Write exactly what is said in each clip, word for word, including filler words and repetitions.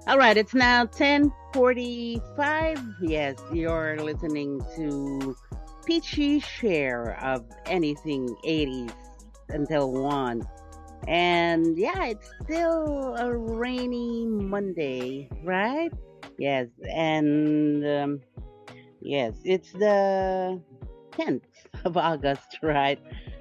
All right, it's now ten forty-five. Yes, you're listening to Peachy Share of anything eighties until one. And yeah, it's still a rainy Monday, right? Yes, and um, yes, it's the tenth of August, right?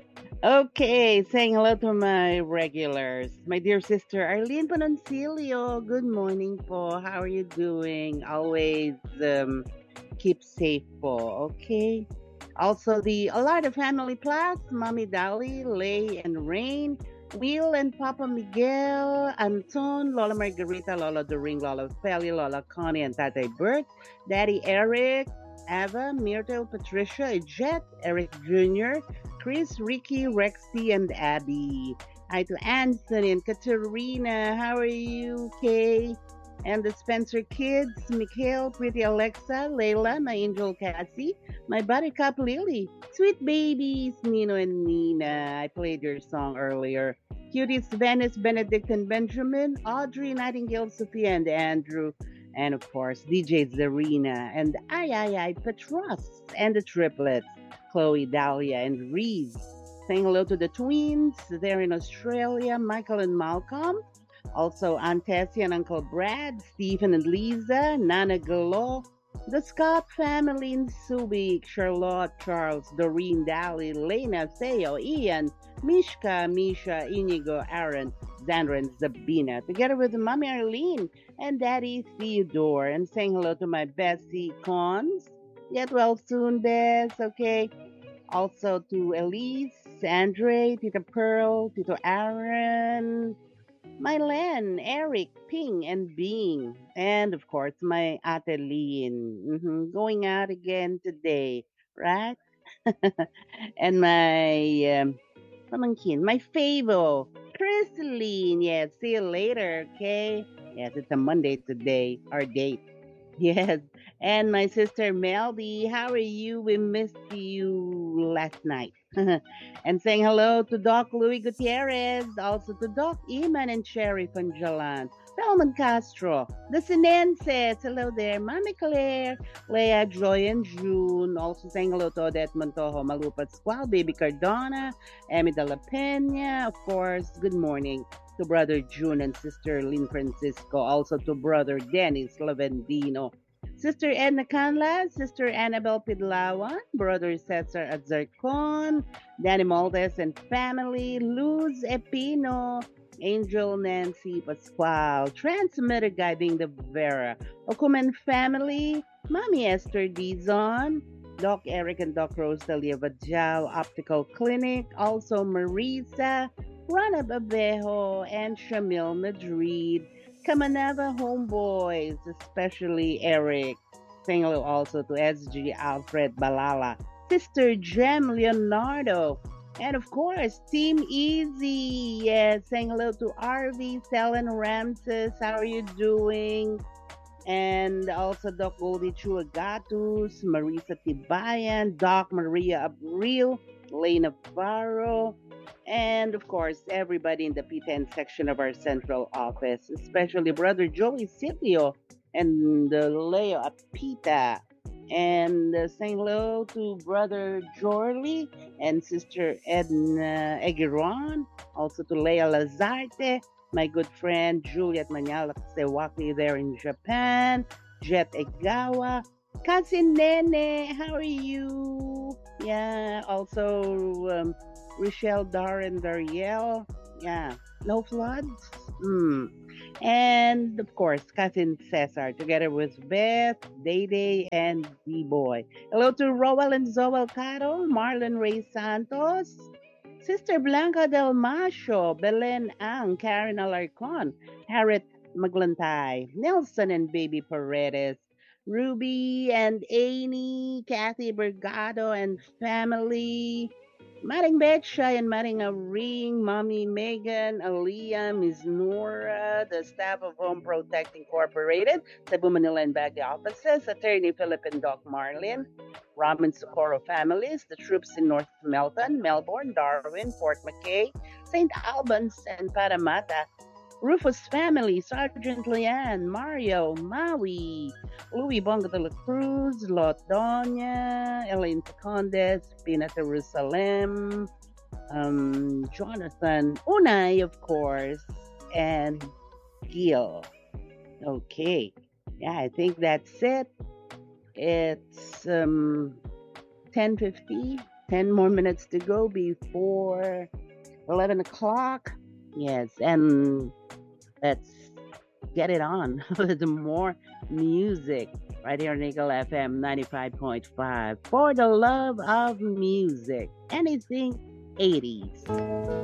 Okay, saying hello to my regulars. My dear sister Arlene Panoncilio, good morning po. How are you doing? Always um, keep safe po, okay? Also, the Alarda family plus, Mommy Dali, Lay and Rain, Will and Papa Miguel, Anton, Lola Margarita, Lola Doring, Lola Feli, Lola Connie, and Tate Bert, Daddy Eric, Ava, Myrtle, Patricia, Jet, Eric Junior, Chris, Ricky, Rexy, and Abby. Hi to Anthony and Katerina. How are you, Kay? And the Spencer kids, Mikhail, Pretty Alexa, Layla, my angel Cassie, my buttercup Lily, sweet babies, Nino and Nina. I played your song earlier. Cuties, Venice, Benedict, and Benjamin, Audrey, Nightingale, Sophia, and Andrew. And of course, D J Zarina and I, I, I, Petros, and the triplets. Chloe, Dahlia, and Reese. Saying hello to the twins. They're in Australia, Michael and Malcolm. Also, Aunt Tessie and Uncle Brad, Stephen and Lisa, Nana Galo, the Scott family in Subic, Charlotte, Charles, Doreen, Dally, Lena, Theo, Ian, Mishka, Misha, Inigo, Aaron, Xandra, and Zabina, together with Mommy Arlene and Daddy Theodore, and saying hello to my Bessie Cons. Get well soon, Bess, okay? Also to Elise, Andre, Tita Pearl, Tito Aaron, Mylan, Eric, Ping, and Bing. And of course, my Ate Lean. Mhm, going out again today, right? And my um, pamangkin, my favo, Chrisline. Yes, see you later, okay? Yes, it's a Monday today, our date. Yes. And my sister Melby, how are you? We missed you last night. And saying hello to Doc Louis Gutierrez, also to Doc Iman and Cherry Panjalan, Telman Castro, the Sinenses, hello there, Mami Claire, Leah, Joy, and June. Also saying hello to Odette Montojo, Malupa Squal, Baby Cardona, Emi de la Pena, of course, good morning to brother June and sister Lynn Francisco, also to brother Dennis Lavendino, sister Edna Canlas, sister Annabel Pidlawan, brother Cesar Azarcon, Danny Maldes and family, Luz Epino, Angel Nancy Pascual, transmitter guiding the Vera, Okuman family, Mommy Esther Dizon, Doc Eric and Doc Rosalia Vajal Optical Clinic, also Marisa, Rana Babejo, and Shamil Madrid, Kamanava Homeboys, especially Eric. Saying hello also to S G Alfred Balala, Sister Gem Leonardo, and of course, Team Easy. Yes, saying hello to R V, Selen Ramses. How are you doing? And also Doc Goldie Chuagatus, Marisa Tibayan, Doc Maria Abril, Lena Navarro, and of course, everybody in the P ten section of our central office, especially Brother Joey Silvio and uh, Leo Apita. And uh, saying hello to Brother Jorley and Sister Edna Egiron, also to Leia Lazarte, my good friend Juliet Manyalak Sewaki there in Japan, Jet Egawa, Cousin Nene, how are you? Yeah, also um, Rochelle Dar and Dariel. Yeah, no floods? Hmm. And of course, cousin Cesar, together with Beth, Day Day, and D Boy. Hello to Roel and Zoel Caro, Marlon Ray Santos, Sister Blanca Del Macho, Belen Ang, Karen Alarcon, Harriet Maglantay, Nelson and Baby Paredes, Ruby and Amy, Kathy Bergado and family, Maring Betcha and Maring Ring, Mommy Megan, Aaliyah, Miss Nora, the staff of Home Protect Incorporated, Cebu Manila and Baguio offices, Attorney Philip and Doc Marlin, Ramen Socorro families, the troops in North Melton, Melbourne, Darwin, Port McKay, Saint Albans, and Parramatta, Rufus family, Sergeant Leanne, Mario, Maui, Louis Bongo de la Cruz, Lot Doña, Elaine Condes, Pina Jerusalem, um, Jonathan, Unai, of course, and Gil. Okay. Yeah, I think that's it. It's um, ten fifty, ten more minutes to go before eleven o'clock. Yes, and let's get it on with more music right here on Eagle F M ninety-five point five for the love of music. Anything eighties.